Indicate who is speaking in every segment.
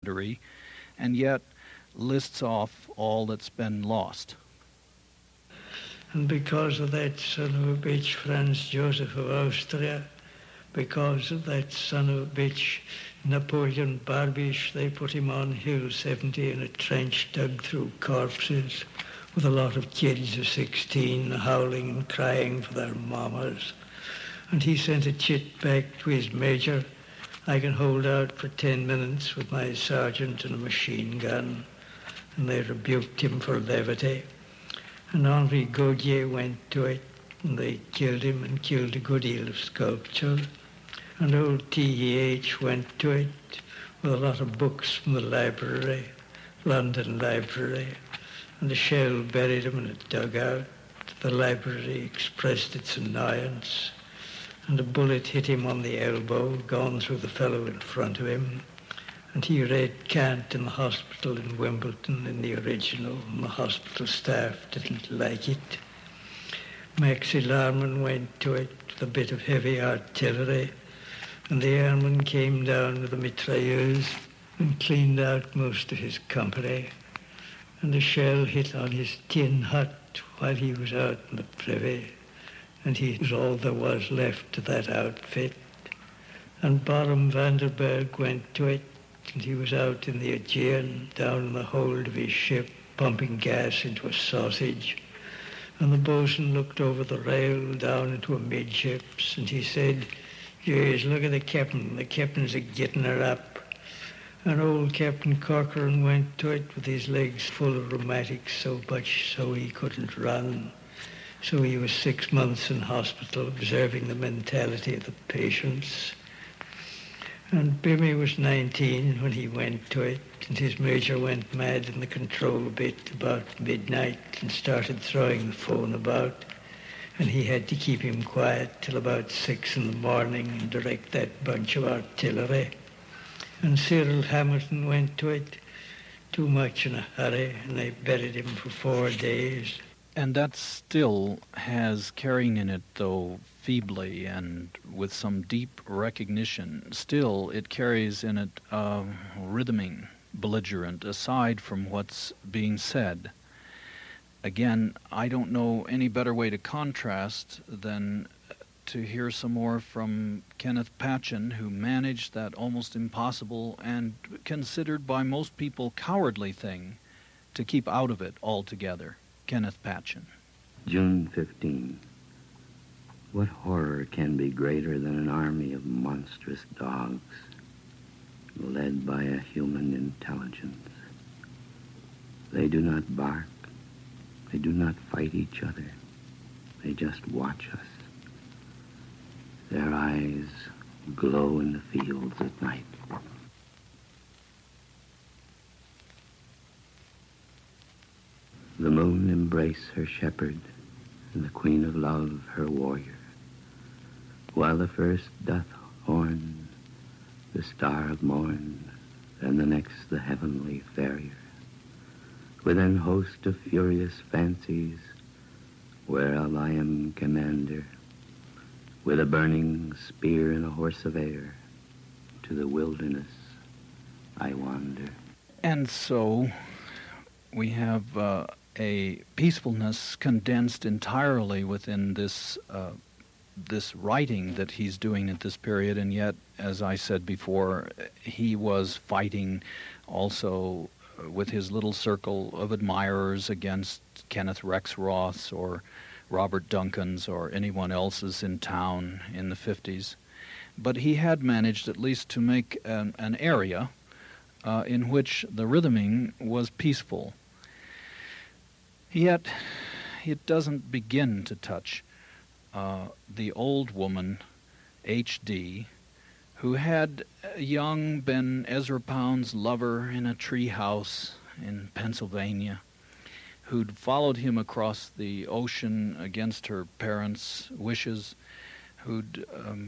Speaker 1: victory, and yet lists off all that's been lost.
Speaker 2: And because of that son of a bitch, Franz Joseph of Austria, because of that son of a bitch, Napoleon Barbiche, they put him on Hill 70 in a trench dug through corpses with a lot of kids of 16 howling and crying for their mamas. And he sent a chit back to his major, I can hold out for 10 minutes with my sergeant and a machine gun. And they rebuked him for levity. And Henri Gaudier went to it, and they killed him and killed a good deal of sculpture. And old T.E.H. went to it with a lot of books from the library, London Library, and the shell buried him in a dugout. The library expressed its annoyance, and a bullet hit him on the elbow, gone through the fellow in front of him. And he read Kant in the hospital in Wimbledon in the original, and the hospital staff didn't like it. Maxi Larman went to it with a bit of heavy artillery, and the airman came down with a mitrailleuse and cleaned out most of his company. And the shell hit on his tin hut while he was out in the privy, and he was all there was left to that outfit. And Baron Vanderberg went to it, and he was out in the Aegean, down in the hold of his ship, pumping gas into a sausage. And the bosun looked over the rail down into amidships, and he said, "Jeez, look at the captain's a-getting her up." And old Captain Corcoran went to it with his legs full of rheumatics so much so he couldn't run. So he was 6 months in hospital observing the mentality of the patients. And Bimmy was 19 when he went to it, and his major went mad in the control bit about midnight and started throwing the phone about, and he had to keep him quiet till about 6 in the morning and direct that bunch of artillery. And Cyril Hamilton went to it, too much in a hurry, and they buried him for 4 days.
Speaker 1: And that still has, carrying in it, though feebly and with some deep recognition, still it carries in it a rhythming belligerent, aside from what's being said. Again, I don't know any better way to contrast than to hear some more from Kenneth Patchen, who managed that almost impossible and considered by most people cowardly thing to keep out of it altogether. Kenneth Patchen.
Speaker 3: June 15. What horror can be greater than an army of monstrous dogs led by a human intelligence? They do not bark. They do not fight each other. They just watch us. Their eyes glow in the fields at night. The moon embrace her shepherd, and the queen of love her warrior, while the first doth horn the star of morn, and the next the heavenly farrier, with an host of furious fancies, whereof I am commander, with a burning spear and a horse of air, to the wilderness I wander.
Speaker 1: And so we have a peacefulness condensed entirely within this this writing that he's doing at this period, and yet, as I said before, he was fighting also with his little circle of admirers against Kenneth Rexroth's or Robert Duncan's or anyone else's in town in the 50s. But he had managed at least to make an area in which the rhythming was peaceful. Yet it doesn't begin to touch the old woman, H.D., who had young Ben Ezra Pound's lover in a tree house in Pennsylvania, who'd followed him across the ocean against her parents' wishes, who'd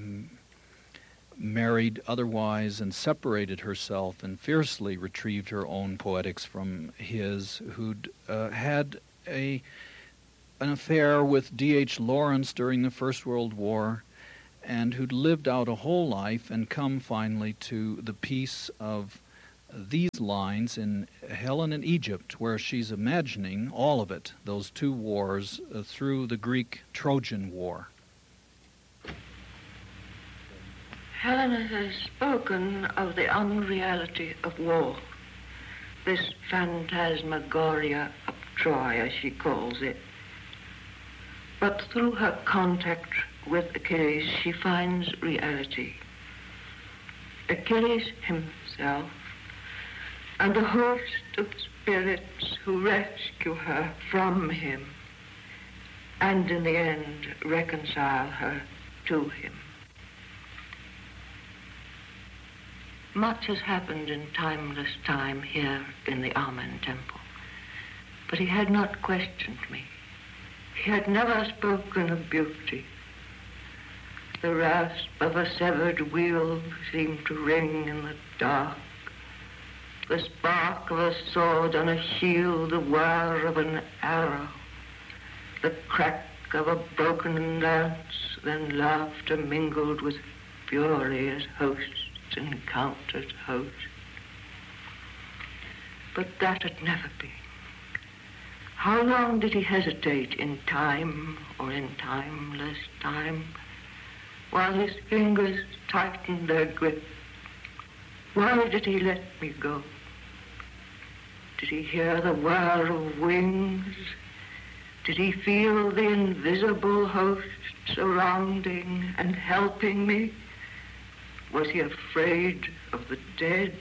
Speaker 1: married otherwise and separated herself and fiercely retrieved her own poetics from his, who'd had an affair with D.H. Lawrence during the First World War, and who'd lived out a whole life and come finally to the peace of these lines in Helen in Egypt, where she's imagining all of it, those two wars, through the Greek-Trojan War.
Speaker 4: Helena has spoken of the unreality of war, this phantasmagoria of Troy, as she calls it. But through her contact with Achilles, she finds reality. Achilles himself and the host of spirits who rescue her from him and in the end reconcile her to him. Much has happened in timeless time here in the Amen Temple, but he had not questioned me. He had never spoken of beauty. The rasp of a severed wheel seemed to ring in the dark. The spark of a sword on a shield, the whir of an arrow, the crack of a broken lance, then laughter mingled with fury as hosts encountered hosts. But that had never been. How long did he hesitate in time or in timeless time, while his fingers tightened their grip? Why did he let me go? Did he hear the whir of wings? Did he feel the invisible host surrounding and helping me? Was he afraid of the dead?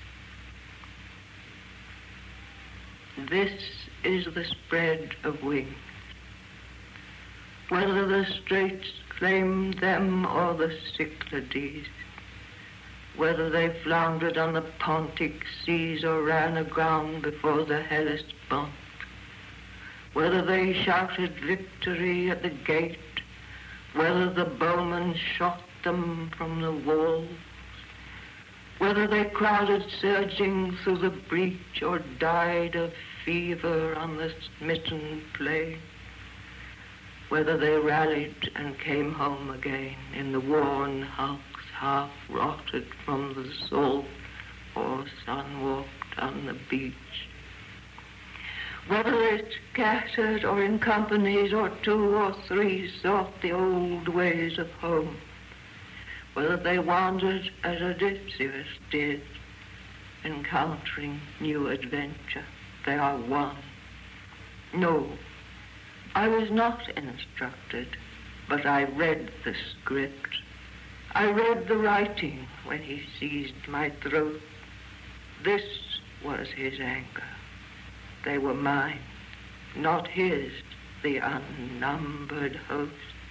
Speaker 4: This is the spread of wings. Whether the straits claimed them or the Cyclades, whether they floundered on the Pontic seas or ran aground before the Hellespont, whether they shouted victory at the gate, whether the bowmen shot them from the walls, whether they crowded surging through the breach or died of fever on the smitten plain, whether they rallied and came home again in the worn hulks half rotted from the salt or sun-walked on the beach, whether they scattered or in companies or two or three sought the old ways of home, whether they wandered as Odysseus did, encountering new adventure, they are one. No, I was not instructed, but I read the script. I read the writing when he seized my throat. This was his anger. They were mine, not his, the unnumbered host.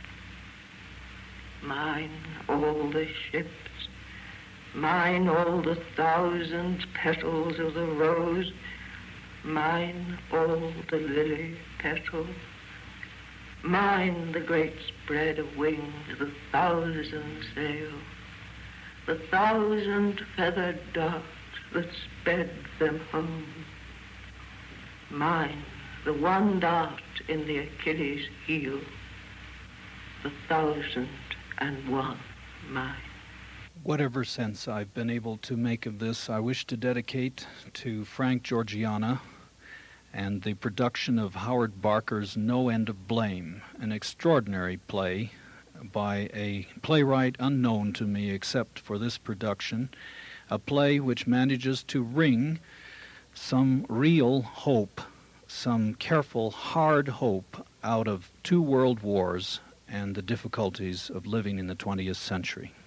Speaker 4: Mine all the ships, mine all the 1,000 petals of the rose, mine all the lily petals, mine the great spread of wings, the 1,000 sails, the 1,000 feathered darts that sped them home. Mine, the one dart in the Achilles' heel, the 1,001 mine.
Speaker 1: Whatever sense I've been able to make of this, I wish to dedicate to Frank Georgiana and the production of Howard Barker's No End of Blame, an extraordinary play by a playwright unknown to me except for this production, a play which manages to wring some real hope, some careful, hard hope out of 2 world wars and the difficulties of living in the 20th century.